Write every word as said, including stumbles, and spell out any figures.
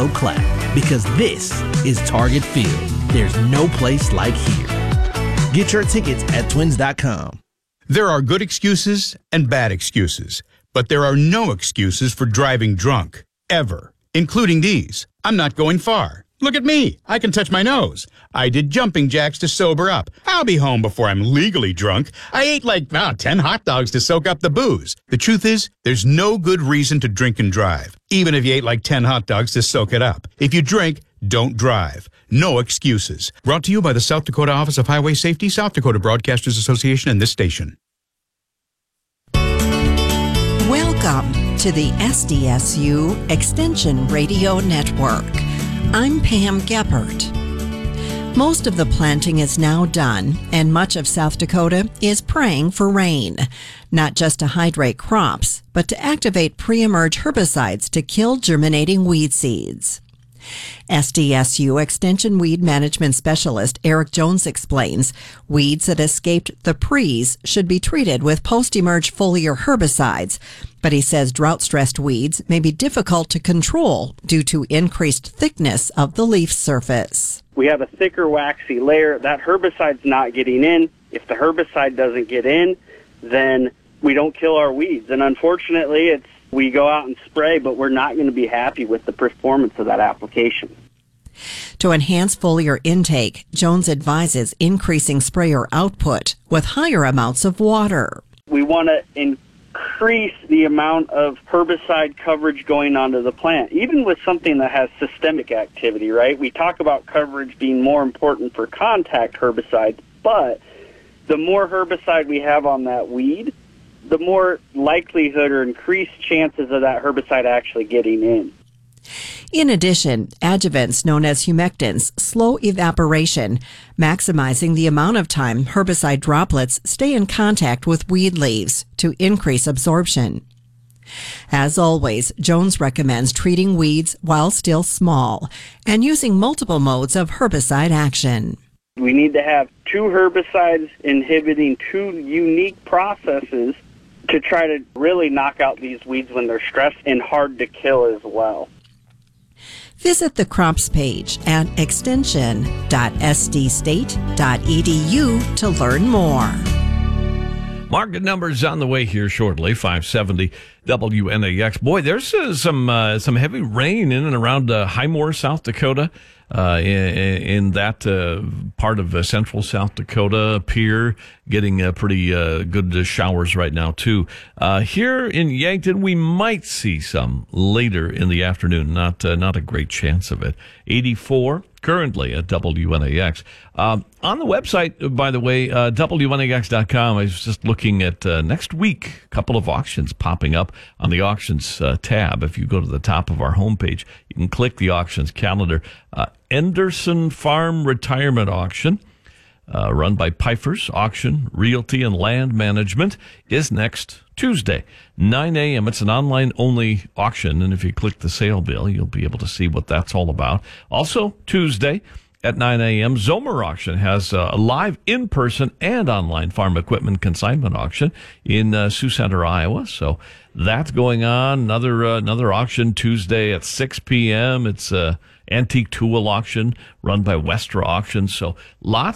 no clap, because this is Target Field. There's no place like here. Get your tickets at twins dot com. There are good excuses and bad excuses, but there are no excuses for driving drunk, ever, including these. I'm not going far. Look at me. I can touch my nose. I did jumping jacks to sober up. I'll be home before I'm legally drunk. I ate like oh, ten hot dogs to soak up the booze. The truth is, there's no good reason to drink and drive, even if you ate like ten hot dogs to soak it up. If you drink, don't drive. No excuses. Brought to you by the South Dakota Office of Highway Safety, South Dakota Broadcasters Association, and this station. Welcome to the S D S U Extension Radio Network. I'm Pam Geppert. Most of the planting is now done, and much of South Dakota is praying for rain, not just to hydrate crops, but to activate pre-emerge herbicides to kill germinating weed seeds. S D S U Extension Weed Management Specialist Eric Jones explains weeds that escaped the pre's should be treated with post-emerge foliar herbicides, but he says drought-stressed weeds may be difficult to control due to increased thickness of the leaf surface. We have a thicker, waxy layer. That herbicide's not getting in. If the herbicide doesn't get in, then we don't kill our weeds. And unfortunately, it's we go out and spray, but we're not going to be happy with the performance of that application. To enhance foliar intake, Jones advises increasing sprayer output with higher amounts of water. We want to increase the amount of herbicide coverage going onto the plant, even with something that has systemic activity, right? We talk about coverage being more important for contact herbicides, but the more herbicide we have on that weed, the more likelihood or increased chances of that herbicide actually getting in. In addition, adjuvants known as humectants slow evaporation, maximizing the amount of time herbicide droplets stay in contact with weed leaves to increase absorption. As always, Jones recommends treating weeds while still small and using multiple modes of herbicide action. We need to have two herbicides inhibiting two unique processes to try to really knock out these weeds when they're stressed and hard to kill as well. Visit the crops page at extension dot s d state dot e d u to learn more. Market numbers on the way here shortly. five seventy W N A X. Boy, there's uh, some uh, some heavy rain in and around uh, Highmore, South Dakota. Uh, in, in that uh, part of uh, central South Dakota, Pierre, getting uh, pretty uh, good uh, showers right now, too. Uh, here in Yankton, we might see some later in the afternoon. Not uh, not a great chance of it. eighty-four currently at W N A X. Um, on the website, by the way, uh, W N A X dot com, I was just looking at uh, next week, a couple of auctions popping up on the auctions uh, tab. If you go to the top of our homepage, you can click the auctions calendar. Uh, Enderson Farm Retirement Auction, uh, run by Pfeiffer's Auction, Realty, and Land Management, is next Tuesday, nine a.m. It's an online-only auction, and if you click the sale bill, you'll be able to see what that's all about. Also, Tuesday at nine a.m., Zomer Auction has uh, a live in-person and online farm equipment consignment auction in uh, Sioux Center, Iowa. So that's going on. Another uh, another auction Tuesday at six p.m. It's a antique tool auction run by Westra Auctions. So lots